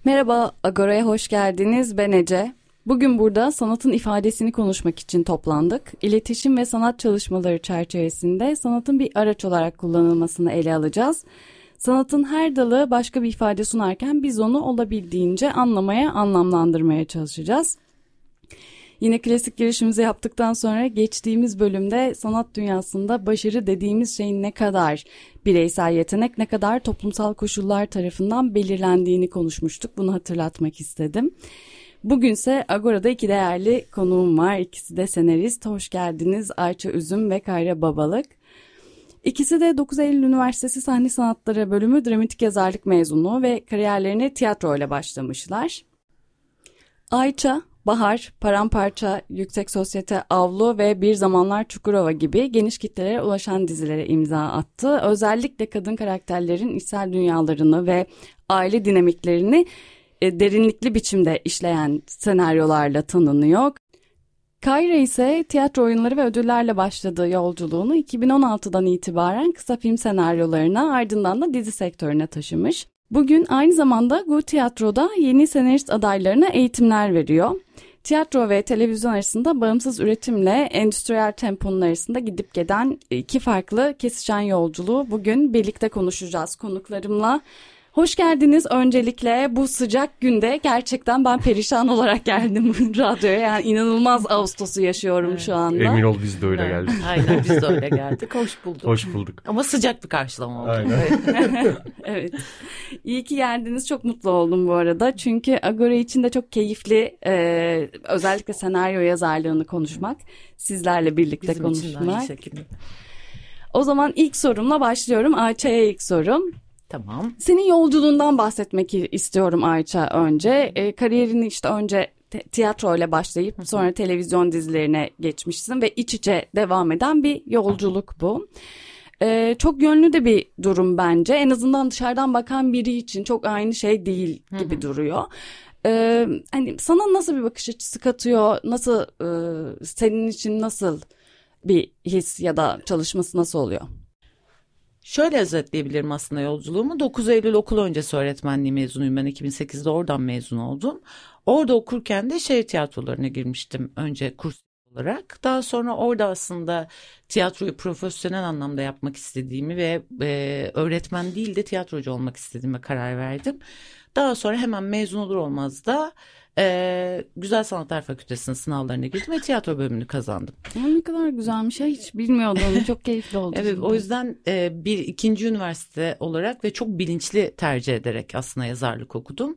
Merhaba, Agora'ya hoş geldiniz. Ben Ece. Bugün burada sanatın ifadesini konuşmak için toplandık. İletişim ve sanat çalışmaları çerçevesinde sanatın bir araç olarak kullanılmasını ele alacağız. Sanatın her dalı başka bir ifade sunarken biz onu olabildiğince anlamaya, anlamlandırmaya çalışacağız. Yine klasik girişimizi yaptıktan sonra geçtiğimiz bölümde sanat dünyasında başarı dediğimiz şeyin ne kadar bireysel yetenek, ne kadar toplumsal koşullar tarafından belirlendiğini konuşmuştuk. Bunu hatırlatmak istedim. Bugünse Agora'da iki değerli konuğum var. İkisi de senarist. Hoş geldiniz Ayça Üzüm ve Kayra Babalık. İkisi de 9 Eylül Üniversitesi Sahne Sanatları Bölümü Dramatik Yazarlık mezunu ve kariyerlerine tiyatro ile başlamışlar. Ayça, Bahar, Paramparça, Yüksek Sosyete, Avlu ve Bir Zamanlar Çukurova gibi geniş kitlelere ulaşan dizilere imza attı. Özellikle kadın karakterlerin içsel dünyalarını ve aile dinamiklerini derinlikli biçimde işleyen senaryolarla tanınıyor. Kayra ise tiyatro oyunları ve ödüllerle başladığı yolculuğunu 2016'dan itibaren kısa film senaryolarına, ardından da dizi sektörüne taşımış. Bugün aynı zamanda GU Tiyatro'da yeni senarist adaylarına eğitimler veriyor. Tiyatro ve televizyon arasında bağımsız üretimle endüstriyel temponun arasında gidip gelen iki farklı kesişen yolculuğu bugün birlikte konuşacağız konuklarımla. Hoş geldiniz öncelikle. Bu sıcak günde gerçekten ben perişan olarak geldim radyoya. Yani inanılmaz Ağustos'u yaşıyorum şu anda. Emin ol biz de öyle geldik. Aynen biz de öyle geldik. Hoş bulduk. Hoş bulduk. Ama sıcak bir karşılama oldu. Aynen. Evet. İyi ki geldiniz. Çok mutlu oldum bu arada. Çünkü Agora için de çok keyifli özellikle senaryo yazarlığını konuşmak. Sizlerle birlikte bizim konuşmak. için de aynı şekilde. O zaman ilk sorumla başlıyorum. Ayça'ya ilk sorum. Tamam. Senin yolculuğundan bahsetmek istiyorum Ayça önce. Kariyerini işte önce tiyatro ile başlayıp sonra televizyon dizilerine geçmişsin ve iç içe devam eden bir yolculuk bu. Çok yönlü de bir durum bence. En azından dışarıdan bakan biri için çok aynı şey değil gibi duruyor. Hani sana nasıl bir bakış açısı katıyor? Nasıl senin için nasıl bir his ya da çalışması nasıl oluyor? Şöyle özetleyebilirim aslında yolculuğumu. 9 Eylül okul öncesi öğretmenliği mezunuyum. Ben 2008'de oradan mezun oldum. Orada okurken de şehir tiyatrolarına girmiştim. Önce kurs olarak. Daha sonra orada aslında tiyatroyu profesyonel anlamda yapmak istediğimi ve öğretmen değil de tiyatrocu olmak istediğime karar verdim. Daha sonra hemen mezun olur olmaz da Güzel Sanatlar Fakültesi'nin sınavlarına girdim ve tiyatro bölümünü kazandım. Ne kadar güzelmiş ya, hiç bilmiyordum. Çok keyifli oldu. Evet, o yüzden ikinci üniversite olarak ve çok bilinçli tercih ederek aslında yazarlık okudum.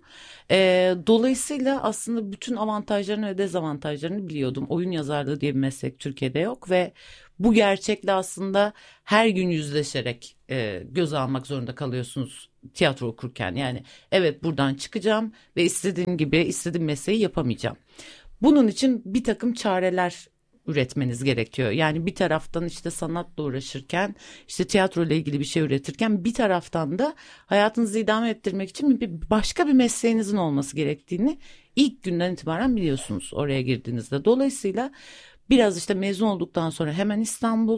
Dolayısıyla aslında bütün avantajlarını ve dezavantajlarını biliyordum. Oyun yazarlığı diye bir meslek Türkiye'de yok ve bu gerçekle aslında her gün yüzleşerek göze almak zorunda kalıyorsunuz tiyatro okurken. Yani evet, buradan çıkacağım ve istediğim gibi istediğim mesleği yapamayacağım. Bunun için bir takım çareler üretmeniz gerekiyor. Yani bir taraftan işte sanatla uğraşırken, işte tiyatro ile ilgili bir şey üretirken, bir taraftan da hayatınızı idame ettirmek için başka bir mesleğinizin olması gerektiğini ilk günden itibaren biliyorsunuz oraya girdiğinizde. Dolayısıyla biraz işte mezun olduktan sonra hemen İstanbul,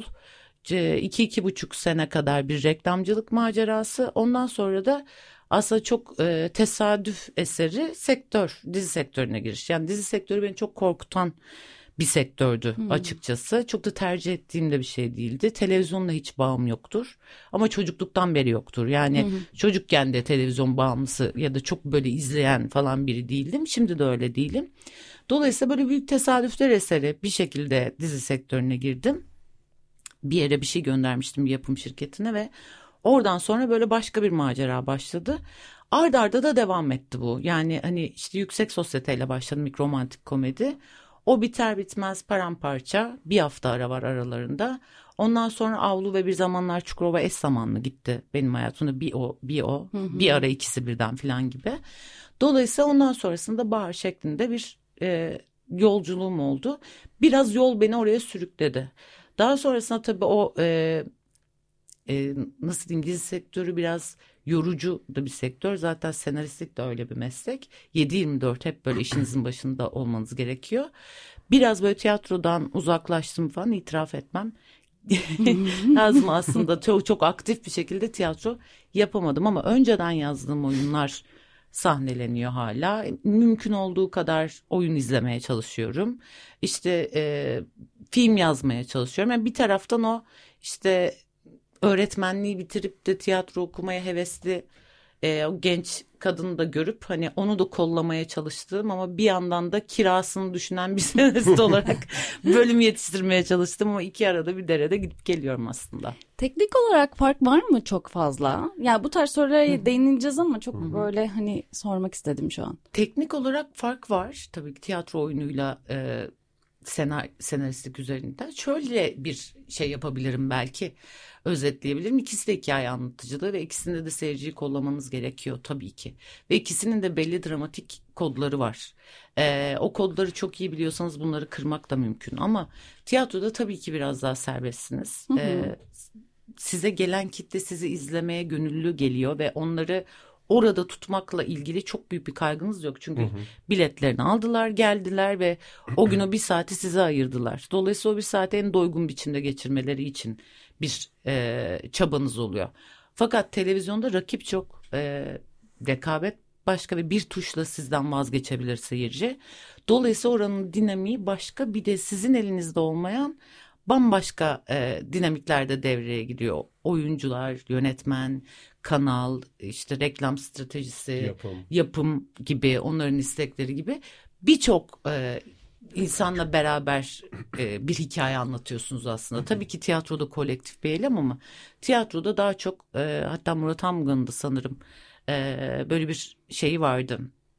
2-2,5 sene kadar bir reklamcılık macerası. Ondan sonra da aslında çok tesadüf eseri dizi sektörüne giriş. Yani dizi sektörü beni çok korkutan bir sektördü açıkçası. Çok da tercih ettiğim de bir şey değildi. Televizyonla hiç bağım yoktur. Ama çocukluktan beri yoktur. Yani çocukken de televizyon bağımlısı ya da çok böyle izleyen falan biri değildim. Şimdi de öyle değilim. Dolayısıyla böyle büyük tesadüfler eseri bir şekilde dizi sektörüne girdim. Bir yere bir şey göndermiştim bir yapım şirketine ve oradan sonra böyle başka bir macera başladı. Arda arda da devam etti bu. Yani hani işte Yüksek Sosyete'yle başladım, ilk romantik komedi. O biter bitmez Paramparça, bir hafta ara var aralarında. Ondan sonra Avlu ve Bir Zamanlar Çukurova eş zamanlı gitti benim hayatımda. Bir ara ikisi birden falan gibi. Dolayısıyla ondan sonrasında Bahar şeklinde bir yolculuğum oldu. Biraz yol beni oraya sürükledi. Daha sonrasında tabii o nasıl diyeyim, dizi sektörü biraz yorucu da bir sektör. Zaten senaristlik de öyle bir meslek. 7/24 hep böyle işinizin başında olmanız gerekiyor. Biraz böyle tiyatrodan uzaklaştım falan, itiraf etmem lazım aslında. Çok aktif bir şekilde tiyatro yapamadım ama önceden yazdığım oyunlar sahneleniyor hala. Mümkün olduğu kadar oyun izlemeye çalışıyorum. İşte film yazmaya çalışıyorum. Yani bir taraftan o işte öğretmenliği bitirip de tiyatro okumaya hevesli o genç kadını da görüp hani onu da kollamaya çalıştım ama bir yandan da kirasını düşünen bir senarist olarak bölüm yetiştirmeye çalıştım ama iki arada bir derede gidip geliyorum aslında. Teknik olarak fark var mı çok fazla? Ya bu tarz sorulara değineceğiz ama çok böyle hani sormak istedim şu an. Teknik olarak fark var tabii ki tiyatro oyunuyla senaristlik üzerinden. Şöyle bir şey yapabilirim belki, özetleyebilirim. İkisi de hikaye anlatıcılığı ve ikisinde de seyirciyi kollamanız gerekiyor tabii ki. Ve ikisinin de belli dramatik kodları var. O kodları çok iyi biliyorsanız bunları kırmak da mümkün. Ama tiyatroda tabii ki biraz daha serbestsiniz. Size gelen kitle sizi izlemeye gönüllü geliyor ve onları orada tutmakla ilgili çok büyük bir kaygınız yok. Çünkü biletlerini aldılar, geldiler ve o gün o bir saati size ayırdılar. Dolayısıyla o bir saati en doygun biçimde geçirmeleri için bir çabanız oluyor. Fakat televizyonda rakip çok, rekabet başka ve bir tuşla sizden vazgeçebilir seyirci. Dolayısıyla oranın dinamiği başka, bir de sizin elinizde olmayan bambaşka dinamiklerde devreye giriyor. Oyuncular, yönetmen, kanal, işte reklam stratejisi, yapım gibi, onların istekleri gibi birçok insanla beraber bir hikaye anlatıyorsunuz aslında. Tabii ki tiyatroda kolektif bir eylem ama tiyatroda daha çok hatta Murat Anmungan'ın da sanırım böyle bir şeyi vardı.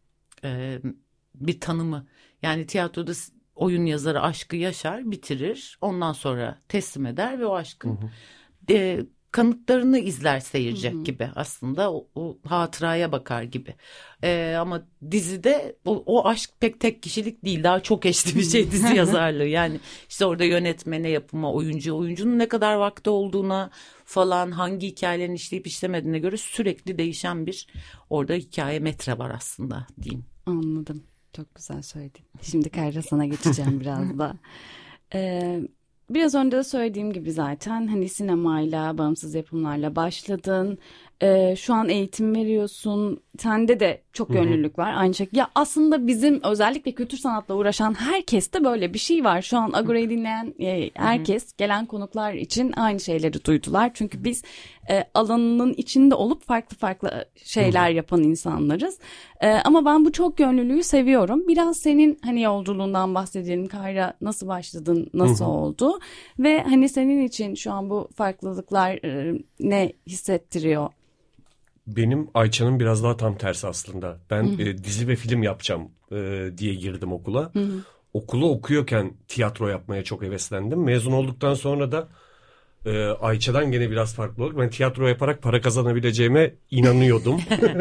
Bir tanımı. Yani tiyatroda oyun yazarı aşkı yaşar, bitirir, ondan sonra teslim eder ve o aşkın kanıtlarını izler seyirci gibi aslında o hatıraya bakar gibi. Ama dizide o aşk pek tek kişilik değil, daha çok eşli bir şey dizi yazarlığı. Yani işte orada yönetmene, yapıma, oyuncunun ne kadar vakti olduğuna falan, hangi hikayelerini işleyip işlemediğine göre sürekli değişen bir orada hikaye metre var aslında diyeyim. Anladım. Çok güzel söyledin. Şimdi Kayra sana geçeceğim biraz da. Biraz önce de söylediğim gibi zaten hani sinemayla, bağımsız yapımlarla başladın. Şu an eğitim veriyorsun. Sende de çok gönüllülük var. Aynı şekilde. Ya aslında bizim özellikle kültür sanatla uğraşan herkeste böyle bir şey var. Şu an Agora'yı dinleyen herkes, gelen konuklar için aynı şeyleri duydular. Çünkü biz alanının içinde olup farklı farklı şeyler yapan insanlarız. Ama ben bu çok gönüllülüğü seviyorum. Biraz senin hani yolculuğundan bahsedelim. Kayra, nasıl başladın, nasıl oldu? Ve hani senin için şu an bu farklılıklar ne hissettiriyor? Benim Ayça'nın biraz daha tam tersi aslında. Ben dizi ve film yapacağım diye girdim okula. Okulu okuyorken tiyatro yapmaya çok heveslendim. Mezun olduktan sonra da Ayça'dan gene biraz farklı olarak ben tiyatro yaparak para kazanabileceğime inanıyordum.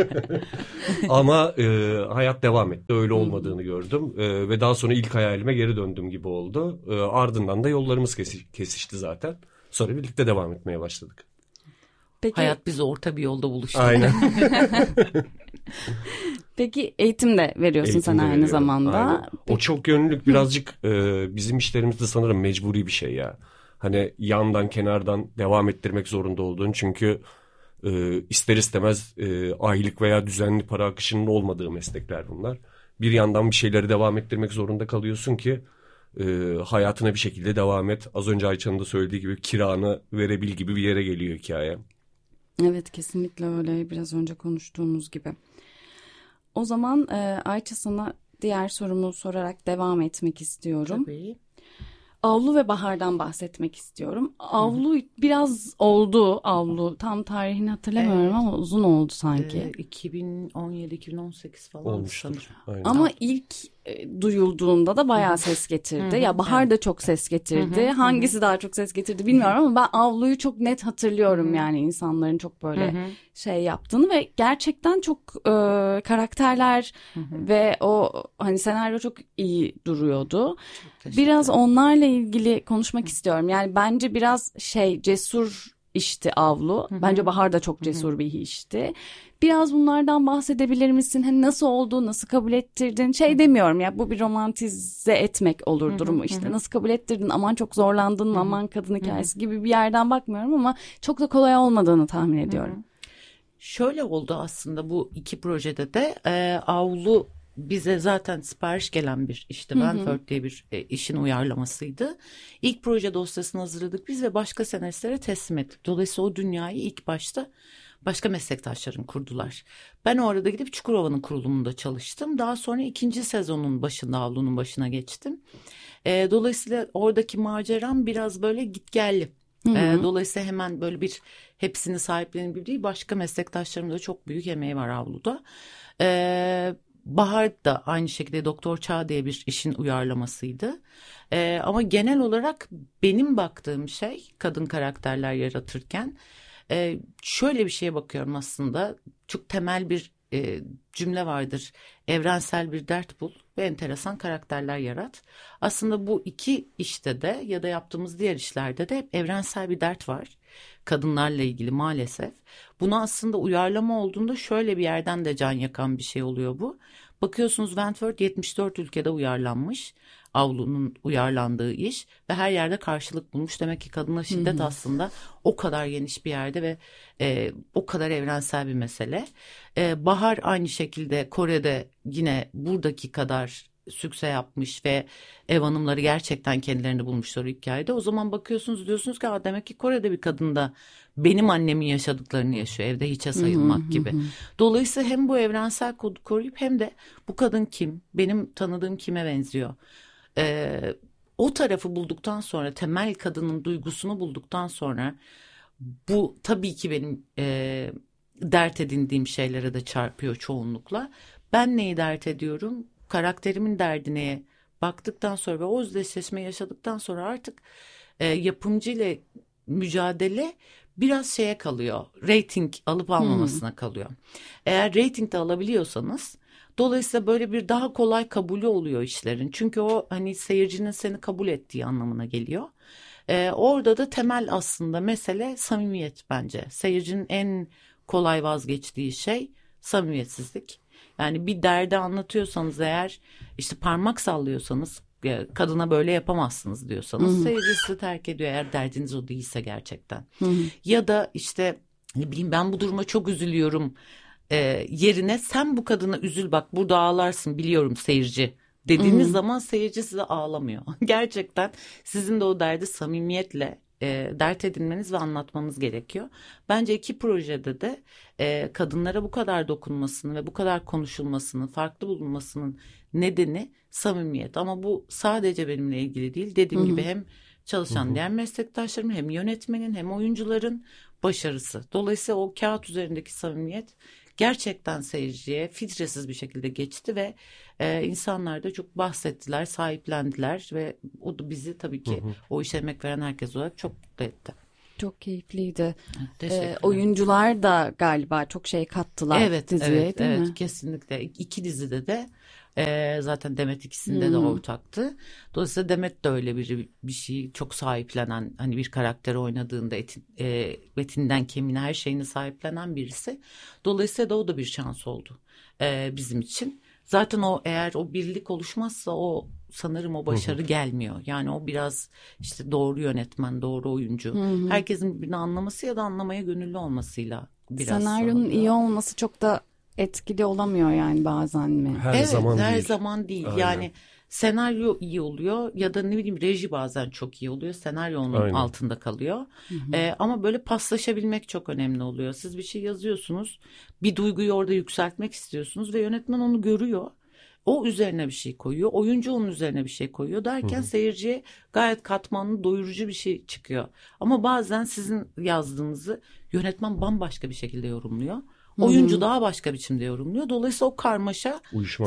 Ama hayat devam etti. Öyle olmadığını gördüm. Ve daha sonra ilk hayalime geri döndüm gibi oldu. Ardından da yollarımız kesişti zaten. Sonra birlikte devam etmeye başladık. Peki, hayat bizi orta bir yolda buluşturdu. Aynen. Peki eğitim de veriyorsun sen aynı zamanda. Aynen. O çok yönlülük birazcık bizim işlerimizde sanırım mecburi bir şey ya. Hani yandan kenardan devam ettirmek zorunda olduğun, çünkü ister istemez aylık veya düzenli para akışının olmadığı meslekler bunlar. Bir yandan bir şeyleri devam ettirmek zorunda kalıyorsun ki hayatına bir şekilde devam et. Az önce Ayça'nın da söylediği gibi kiranı verebil gibi bir yere geliyor hikaye. Evet, kesinlikle öyle, biraz önce konuştuğumuz gibi. O zaman Ayça, sana diğer sorumu sorarak devam etmek istiyorum. Tabii. Avlu ve Bahar'dan bahsetmek istiyorum. Avlu biraz oldu, Avlu. Tam tarihini hatırlamıyorum ama uzun oldu sanki. 2017-2018 falan olmuştur. sanırım. Ama ilk duyulduğunda da bayağı ses getirdi. Ya Bahar da çok ses getirdi. Hangisi daha çok ses getirdi bilmiyorum ama ben Avlu'yu çok net hatırlıyorum, yani insanların çok böyle şey yaptığını ve gerçekten çok karakterler ve o hani senaryo çok iyi duruyordu. Biraz onlarla ilgili konuşmak istiyorum. Yani bence biraz cesur işti Avlu. Bence Bahar da çok cesur bir işti. Biraz bunlardan bahsedebilir misin? Hani nasıl oldu, nasıl kabul ettirdin? Demiyorum ya, bu bir romantize etmek olur durumu. İşte nasıl kabul ettirdin, aman çok zorlandın mı, aman kadın hikayesi gibi bir yerden bakmıyorum ama çok da kolay olmadığını tahmin ediyorum. Şöyle oldu aslında bu iki projede de Avlu bize zaten sipariş gelen bir işti. Wentworth diye bir işin uyarlamasıydı. İlk proje dosyasını hazırladık biz ve başka senaristlere teslim ettik. Dolayısıyla o dünyayı ilk başta başka meslektaşlarım kurdular. Ben o arada gidip Çukurova'nın kurulumunda çalıştım. Daha sonra ikinci sezonun başında Avlu'nun başına geçtim. Dolayısıyla oradaki maceram biraz böyle gitgelli. Dolayısıyla hemen böyle bir hepsini sahiplenip değil, başka meslektaşlarımın da çok büyük emeği var Avlu'da. Bahar da aynı şekilde Doktor Çağ diye bir işin uyarlamasıydı. Ama genel olarak benim baktığım şey kadın karakterler yaratırken şöyle bir şeye bakıyorum aslında. Çok temel bir cümle vardır. Evrensel bir dert bul ve enteresan karakterler yarat. Aslında bu iki işte de ya da yaptığımız diğer işlerde de hep evrensel bir dert var. Kadınlarla ilgili maalesef. Buna aslında uyarlama olduğunda şöyle bir yerden de can yakan bir şey oluyor bu. Bakıyorsunuz Wentworth 74 ülkede uyarlanmış. Avlu'nun uyarlandığı iş ve her yerde karşılık bulmuş. Demek ki kadına şiddet aslında o kadar geniş bir yerde ve o kadar evrensel bir mesele. Bahar aynı şekilde Kore'de yine buradaki kadar sükse yapmış ve ev hanımları gerçekten kendilerini bulmuşlar hikayede. O zaman bakıyorsunuz diyorsunuz ki demek ki Kore'de bir kadın da benim annemin yaşadıklarını yaşıyor, evde hiçe sayılmak gibi. Dolayısıyla hem bu evrensel kodu koruyup hem de bu kadın kim, benim tanıdığım kime benziyor. O tarafı bulduktan sonra, temel kadının duygusunu bulduktan sonra bu tabii ki benim dert edindiğim şeylere de çarpıyor çoğunlukla. Ben neyi dert ediyorum? Karakterimin derdine baktıktan sonra ve o özdeşleşme yaşadıktan sonra artık yapımcıyla mücadele biraz şeye kalıyor. Rating alıp almamasına kalıyor. Eğer rating de alabiliyorsanız dolayısıyla böyle bir daha kolay kabulü oluyor işlerin. Çünkü o hani seyircinin seni kabul ettiği anlamına geliyor. Orada da temel aslında mesele samimiyet bence. Seyircinin en kolay vazgeçtiği şey samimiyetsizlik. Yani bir derdi anlatıyorsanız eğer işte parmak sallıyorsanız kadına böyle yapamazsınız diyorsanız seyirci sizi terk ediyor eğer derdiniz o değilse gerçekten. Ya da işte ne bileyim ben bu duruma çok üzülüyorum yerine sen bu kadına üzül bak burada ağlarsın biliyorum seyirci dediğiniz zaman seyirci size ağlamıyor. Gerçekten sizin de o derdi samimiyetle dert edinmeniz ve anlatmanız gerekiyor. Bence iki projede de kadınlara bu kadar dokunmasını ve bu kadar konuşulmasının, farklı bulunmasının nedeni samimiyet. Ama bu sadece benimle ilgili değil. Dediğim gibi hem çalışan diğer meslektaşlarım hem yönetmenin hem oyuncuların başarısı. Dolayısıyla o kağıt üzerindeki samimiyet gerçekten seyirciye filtresiz bir şekilde geçti ve insanlar da çok bahsettiler, sahiplendiler ve o da bizi tabii ki o işe emek veren herkes olarak çok mutlu etti. Çok keyifliydi. Oyuncular da galiba çok şey kattılar diziye değil mi? Kesinlikle. İki dizide de zaten Demet ikisinde de ortaktı. Dolayısıyla Demet de öyle bir şey çok sahiplenen hani bir karakteri oynadığında etinden kemiğine her şeyini sahiplenen birisi. Dolayısıyla da o da bir şans oldu bizim için. Zaten eğer o birlik oluşmazsa sanırım o başarı gelmiyor. Yani o biraz işte doğru yönetmen, doğru oyuncu. Herkesin birbirini anlaması ya da anlamaya gönüllü olmasıyla biraz. Senaryonun iyi olması çok da etkili olamıyor yani bazen mi? Her zaman değil. Aynen. Yani senaryo iyi oluyor ya da ne bileyim reji bazen çok iyi oluyor. Senaryo onun altında kalıyor. Ama böyle paslaşabilmek çok önemli oluyor. Siz bir şey yazıyorsunuz. Bir duyguyu orada yükseltmek istiyorsunuz ve yönetmen onu görüyor. O üzerine bir şey koyuyor. Oyuncu onun üzerine bir şey koyuyor derken seyirciye gayet katmanlı, doyurucu bir şey çıkıyor. Ama bazen sizin yazdığınızı yönetmen bambaşka bir şekilde yorumluyor. Oyuncu daha başka biçimde yorumluyor. Dolayısıyla o karmaşa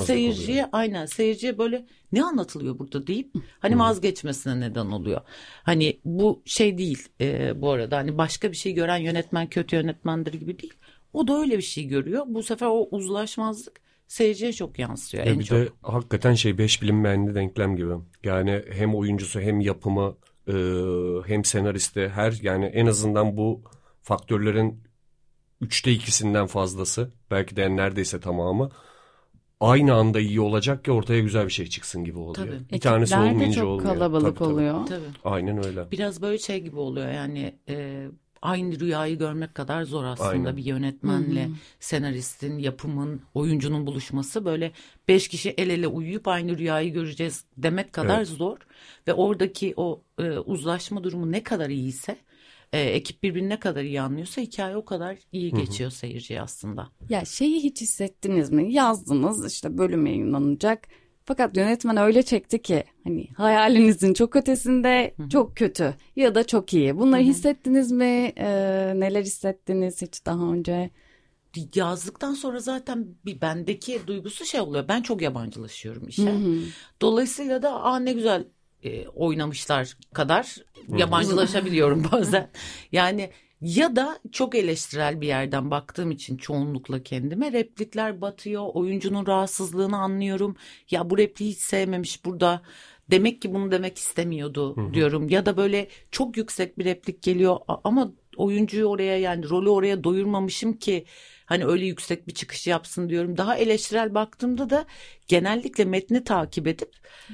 seyirciye böyle ne anlatılıyor burada deyip hani vazgeçmesine neden oluyor. Hani bu şey değil bu arada hani başka bir şey gören yönetmen kötü yönetmendir gibi değil. O da öyle bir şey görüyor. Bu sefer o uzlaşmazlık seyirciye çok yansıyor en çok. Bir de hakikaten 5 bilinmeyenli denklem gibi. Yani hem oyuncusu hem yapımı hem senaristi yani en azından bu faktörlerin 3'te 2'sinden fazlası belki de neredeyse tamamı aynı anda iyi olacak ki ortaya güzel bir şey çıksın gibi oluyor. Tabii. Bir tanesi olmayınca olmuyor. Çok kalabalık oluyor. Tabii. Aynen öyle. Biraz böyle şey gibi oluyor yani aynı rüyayı görmek kadar zor aslında. Aynen. Bir yönetmenle senaristin, yapımın, oyuncunun buluşması, böyle 5 kişi el ele uyuyup aynı rüyayı göreceğiz demek kadar zor. Ve oradaki o uzlaşma durumu ne kadar iyiyse, ekip birbirini ne kadar iyi anlıyorsa hikaye o kadar iyi geçiyor seyirciye aslında. Ya şeyi hiç hissettiniz mi? Yazdınız, işte bölüm yayınlanacak. Fakat yönetmen öyle çekti ki hani hayalinizin çok ötesinde, çok kötü ya da çok iyi. Bunları hissettiniz mi? Neler hissettiniz hiç daha önce? Yazdıktan sonra zaten bir bendeki duygusu şey oluyor. Ben çok yabancılaşıyorum işe. Dolayısıyla da ne güzel oynamışlar kadar yabancılaşabiliyorum bazen. Yani ya da çok eleştirel bir yerden baktığım için çoğunlukla kendime replikler batıyor. Oyuncunun rahatsızlığını anlıyorum. Ya bu repliği hiç sevmemiş burada. Demek ki bunu demek istemiyordu diyorum. Ya da böyle çok yüksek bir replik geliyor ama oyuncuyu oraya, yani rolü oraya doyurmamışım ki hani öyle yüksek bir çıkış yapsın diyorum. Daha eleştirel baktığımda da genellikle metni takip edip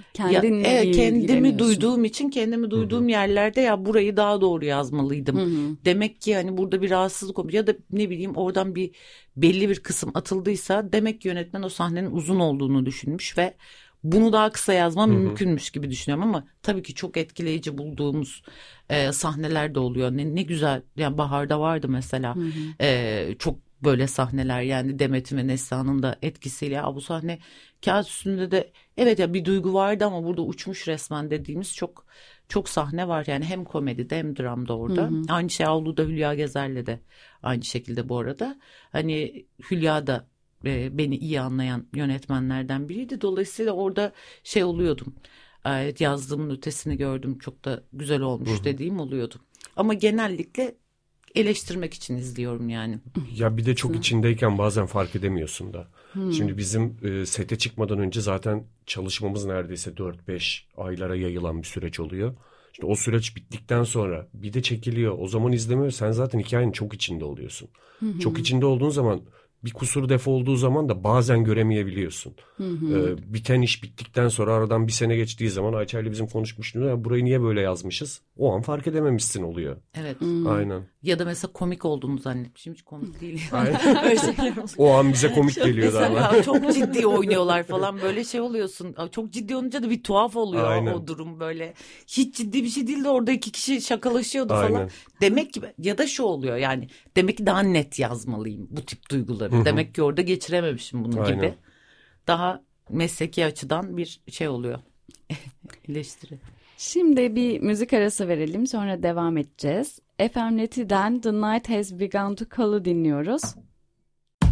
kendimi duyduğum için, kendimi duyduğum yerlerde ya burayı daha doğru yazmalıydım. Demek ki hani burada bir rahatsızlık olmuş ya da ne bileyim oradan belli bir kısım atıldıysa demek ki yönetmen o sahnenin uzun olduğunu düşünmüş ve bunu daha kısa yazmam mümkünmüş gibi düşünüyorum. Ama tabii ki çok etkileyici bulduğumuz sahneler de oluyor. Ne güzel, yani Bahar'da vardı mesela çok böyle sahneler, yani Demet'in ve Neslihan'ın da etkisiyle bu sahne kağıt üstünde de evet ya bir duygu vardı ama burada uçmuş resmen dediğimiz çok sahne var. Yani hem komedide hem dramda orada. Aynı şey Avluda Hülya Gezer'le de aynı şekilde bu arada. Hani Hülya da beni iyi anlayan yönetmenlerden biriydi. Dolayısıyla orada şey oluyordum. Evet, yazdığımın ötesini gördüm. Çok da güzel olmuş dediğim oluyordu. Ama genellikle eleştirmek için izliyorum yani. Ya bir de çok içindeyken bazen fark edemiyorsun da. Şimdi bizim sete çıkmadan önce zaten çalışmamız neredeyse 4-5 aylara yayılan bir süreç oluyor. İşte o süreç bittikten sonra bir de çekiliyor. O zaman izlemiyor. Sen zaten hikayenin çok içinde oluyorsun. Çok içinde olduğun zaman bir kusur defo olduğu zaman da bazen göremeyebiliyorsun. Biten iş bittikten sonra aradan bir sene geçtiği zaman Ayça ile bizim konuşmuştuk. Ya burayı niye böyle yazmışız? O an fark edememişsin oluyor. Evet. Aynen. Ya da mesela komik olduğunu zannetmişim. Hiç komik değil. O an bize komik geliyordu ama. Çok ciddi oynuyorlar falan, böyle şey oluyorsun. Çok ciddi olunca da bir tuhaf oluyor. Aynen. O durum böyle. Hiç ciddi bir şey değil de orada 2 kişi şakalaşıyordu falan. Aynen. Demek ki ya da şu oluyor yani. Demek ki daha net yazmalıyım bu tip duyguları. Demek ki orada geçirememişim bunu gibi. Daha mesleki açıdan bir şey oluyor. Eleştiri. Şimdi bir müzik arası verelim, sonra devam edeceğiz. FM Leti'den The Night Has Begun to Call'ı dinliyoruz.